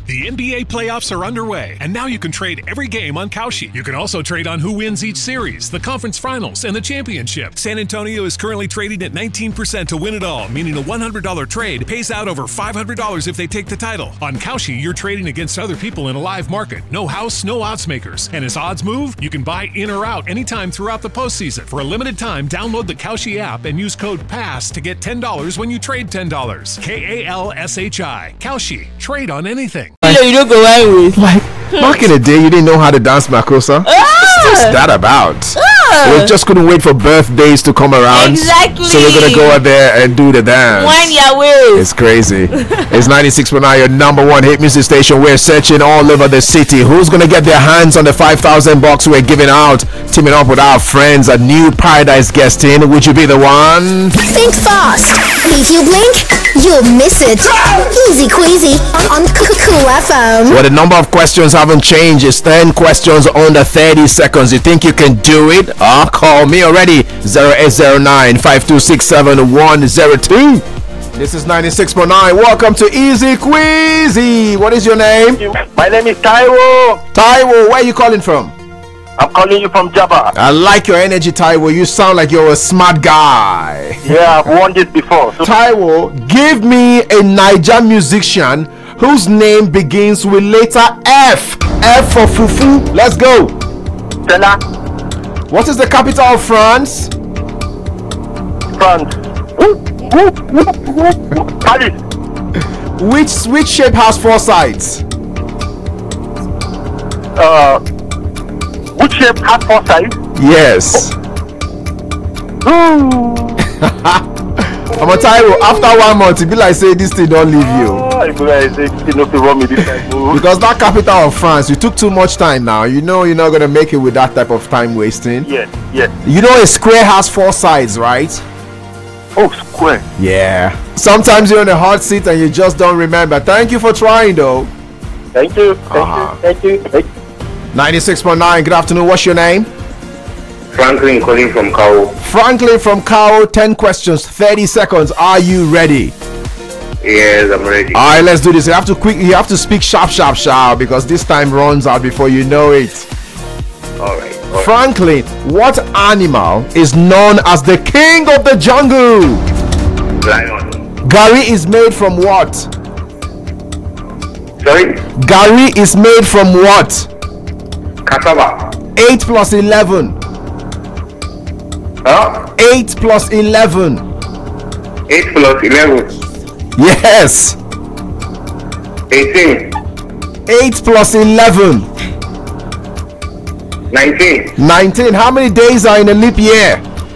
The NBA playoffs are underway, and now you can trade every game on Kalshi. You can also trade on who wins each series, the conference finals, and the championship. San Antonio is currently trading at 19% to win it all, meaning a $100 trade pays out over $500 if they take the title. On Kalshi, you're trading against other people in a live market. No house, no odds makers. And as odds move, you can buy in or out anytime throughout the postseason. For a limited time, download the Kalshi app and use code PASS to get $10 when you trade $10. KALSHI. Kalshi. Trade on anything. You don't go away with. Like, back in the day, you didn't know how to dance Makosa. What's that about? We just couldn't wait for birthdays to come around. Exactly. So we're gonna go out there and do the dance. Wind your waist. It's crazy. It's 96.9, your number one hit music station. We're searching all over the city. Who's gonna get their hands on the 5,000 bucks we're giving out? Teaming up with our friends at New Paradise Guesting. Would you be the one? Think fast. If you blink, you'll miss it. Easy Queasy on Cool FM. Well, the number of questions haven't changed. It's 10 questions under 30 seconds. You think you can do it? Call me already. 0809-5267-102. This is 96.9. Welcome to Easy Queasy. What is your name? My name is Taiwo. Taiwo, where are you calling from? I'm calling you from Java. I like your energy, Taiwo. You sound like you're a smart guy. Yeah, I've won this before. So Taiwo, give me a Niger musician whose name begins with letter F. F for Fufu. Let's go. Stella, What is the capital of France? France. Paris. Which shape has four sides? Which shape has four sides? Yes. I'm a Taiwo. After 1 month, it be like say this thing don't leave you. Because that capital of France, you took too much time now. You know you're not gonna make it with that type of time wasting. Yes, yes. You know a square has four sides, right? Oh, square. Yeah. Sometimes you're in a hot seat and you just don't remember. Thank you for trying though. Thank you. Thank you. 96.9, good afternoon. What's your name? Franklin calling from Kao. Franklin from Kao. 10 questions, 30 seconds. Are you ready? Yes, I'm ready. Alright, let's do this. You have to speak sharp because this time runs out before you know it. Alright. Franklin, what animal is known as the king of the jungle? Lion. Gary is made from what? Sorry? Gary is made from what? Cassava. 8 plus 11. Huh? 8 plus 11. 8 plus 11. Yes. 18. 8 plus 11. 19. 19. How many days are in a leap year?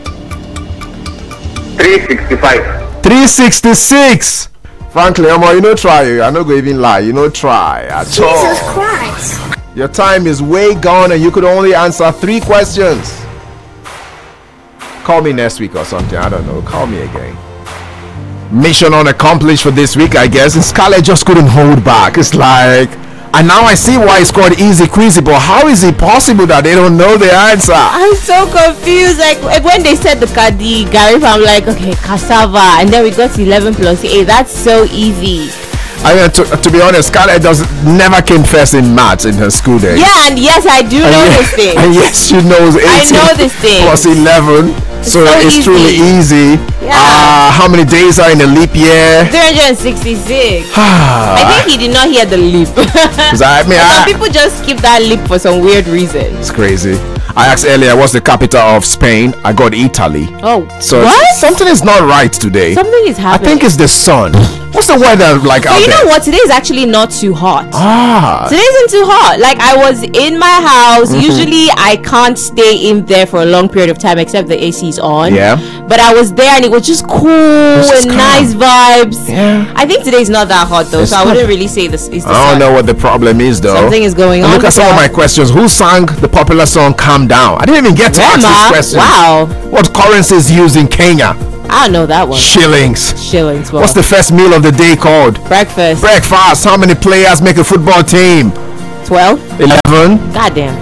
365. 366. Frankly, you know try. I'm not going to even lie. You know try at Jesus all. Christ. Your time is way gone and you could only answer 3 questions. Call me next week or something. I don't know. Call me again. Mission unaccomplished for this week, I guess. And Scarlett just couldn't hold back. It's like, and now I see why it's called Easy Queasy, but how is it possible that they don't know the answer? I'm so confused. Like when they said the Gary, I'm like, okay, cassava, and then we got 11 plus 8. That's so easy. I mean, to be honest, Scarlett never came first in maths in her school days. Yeah, and yes, I do know this thing. And yes, she knows 18 I know this thing. plus 11. So it's easy. truly easy. Yeah. How many days are in a leap year? 366. I think he did not hear the leap. Some people just skip that leap for some weird reason. It's crazy. I asked earlier, what's the capital of Spain? I got Italy. Oh, so what? Something is not right today. Something is happening. I think it's the sun. What's the weather like out there? You know what? Today is actually not too hot. Today Today isn't too hot. Like I was in my house. Usually I can't stay in there for a long period of time except the AC is on. Yeah. But I was there and it was just cool just and calm. nice vibes. Yeah. I think today's not that hot though, so I wouldn't really say this is the I don't sun. know what the problem is though. Something is going And on. look at some of my questions. Who sang the popular song Calm Down? I didn't even get to ask this question. Wow. What currency is used in Kenya? I don't know that one. Shillings. Shillings. Well, What's the first meal of the day called? breakfast? Breakfast. How many players make a football team? 12. 11. Goddamn.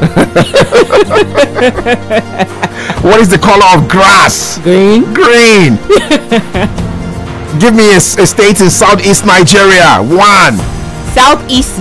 What is the color of grass? Green. Green. Give me a state in Southeast Nigeria. 1. Southeast